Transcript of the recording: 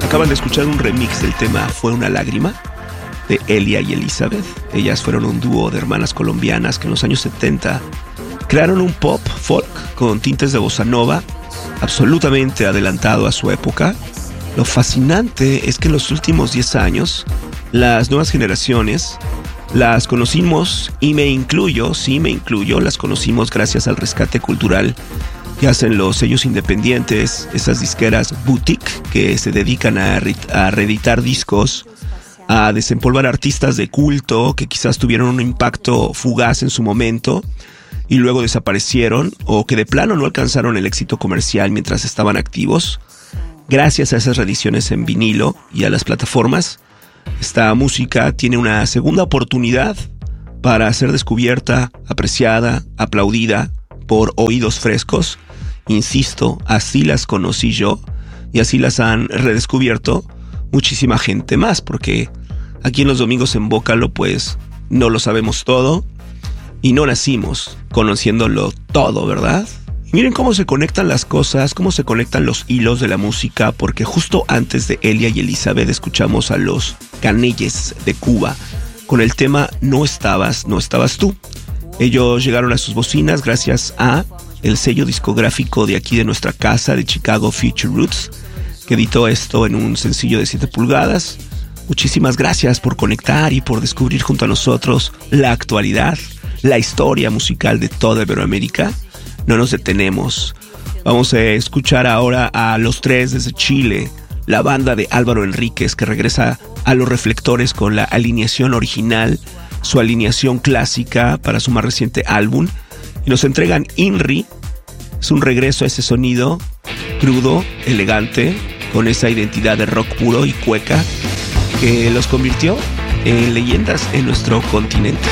Acaban de escuchar un remix del tema Fue una lágrima de Elia y Elizabeth. Ellas fueron un dúo de hermanas colombianas que en los años 70 crearon un pop folk con tintes de bossa nova, absolutamente adelantado a su época. Lo fascinante es que en los últimos 10 años las nuevas generaciones las conocimos, y me incluyo, las conocimos gracias al rescate cultural que hacen los sellos independientes, esas disqueras boutique que se dedican a reeditar discos, a desempolvar artistas de culto que quizás tuvieron un impacto fugaz en su momento y luego desaparecieron, o que de plano no alcanzaron el éxito comercial mientras estaban activos. Gracias a esas reediciones en vinilo y a las plataformas, esta música tiene una segunda oportunidad para ser descubierta, apreciada, aplaudida por oídos frescos. Insisto, así las conocí yo y así las han redescubierto muchísima gente más, porque aquí en Los Domingos en Bócalo pues no lo sabemos todo y no nacimos conociéndolo todo, ¿verdad? Y miren cómo se conectan las cosas, cómo se conectan los hilos de la música, porque justo antes de Elia y Elizabeth escuchamos a los Canelles de Cuba con el tema No estabas tú. Ellos llegaron a sus bocinas gracias a el sello discográfico de aquí de nuestra casa, de Chicago, Future Roots, que editó esto en un sencillo de 7 pulgadas. Muchísimas gracias por conectar y por descubrir junto a nosotros la actualidad, la historia musical de toda Iberoamérica. No nos detenemos. Vamos a escuchar ahora a Los Tres desde Chile, la banda de Álvaro Enríquez, que regresa a los reflectores con la alineación original, su alineación clásica para su más reciente álbum, y nos entregan INRI. Es un regreso a ese sonido crudo, elegante, con esa identidad de rock puro y cueca que los convirtió en leyendas en nuestro continente.